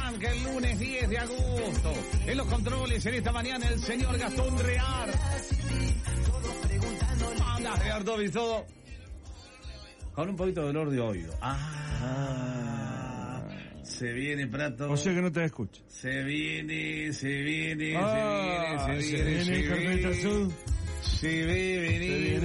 arranca el lunes 10 de agosto. En los controles en esta mañana el señor Gastón Rear. Anda, Rear todo y todo. Con un poquito de dolor de oído. Se viene, Prato. O sea que no te escucha. Se viene. Carpeta azul. Se ve venir.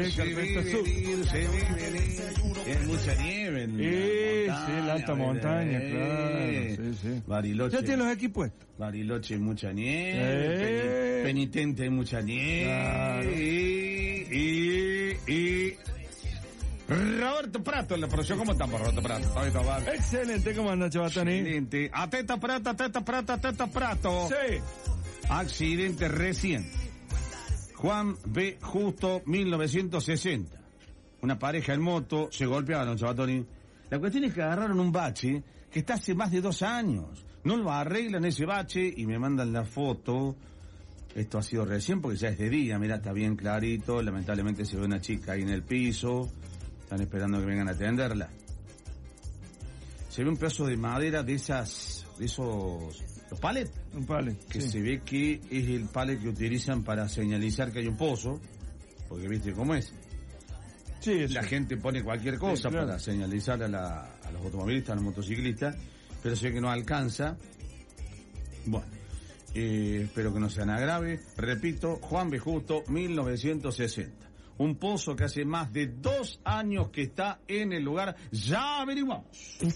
Es mucha nieve en la alta montaña, claro. Sí. Bariloche. Ya tienen los equipos puestos. Bariloche, mucha nieve. Penitente, mucha nieve. Claro. Y Roberto Prato en la producción. ¿Cómo estamos, Roberto Prato? Excelente, ¿cómo anda, Chabatoni? Excelente. Atenta Prato. Sí. Accidente reciente. Juan B. Justo, 1960. Una pareja en moto se golpearon, Chabatoni. La cuestión es que agarraron un bache que está hace más de 2 años. No lo arreglan ese bache y me mandan la foto. Esto ha sido recién porque ya es de día, mirá, está bien clarito. Lamentablemente se ve una chica ahí en el piso. Están esperando que vengan a atenderla. Se ve un pedazo de madera de esos, los palets. Un palet. Que se ve que es el palet que utilizan para señalizar que hay un pozo. Porque viste cómo es. Sí, la gente pone cualquier cosa, claro, para señalizar a los automovilistas, a los motociclistas. Pero se ve que no alcanza. Bueno. Espero que no sea nada grave. Repito, Juan B. Justo, 1960. Un pozo que hace más de 2 años que está en el lugar. Ya averiguamos.